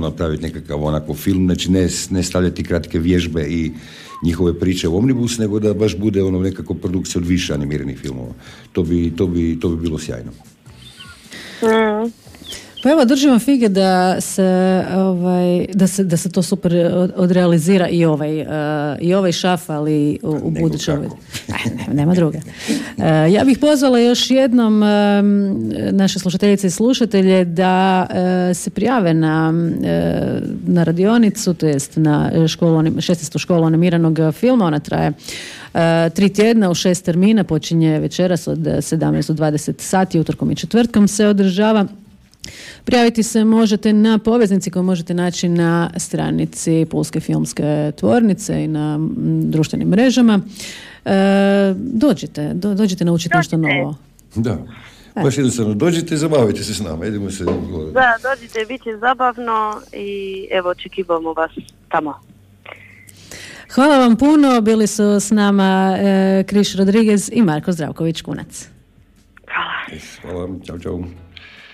napraviti nekakav onako film, znači ne stavljati kratke vježbe i njihove priče u omnibus, nego da baš bude ono nekako produkcija od više animiranih filmova. To bi bilo sjajno. Pa evo, držimo fige da se to super odrealizira i ovaj šaf, ali u budućoj. Nema druge. Ja bih pozvala još jednom naše slušateljice i slušatelje da se prijave na radionicu, to jest na 16. školu animiranog filma. Ona traje 3 tjedna u 6 termina, počinje večeras od 17 do 20 sati, utorkom i četvrtkom se održava. Prijaviti se možete na poveznici koju možete naći na stranici Pulske filmske tvornice i na društvenim mrežama. Dođite naučiti nešto novo. Da, baš jednostavno dođite i zabavite se s nama. Idemo se gore. Da, dođite, bit će zabavno i evo očekivamo vas tamo. Hvala vam puno, bili su s nama Kriš Rodriguez i Marko Zdravković-Kunac. Hvala. Hvala, čau.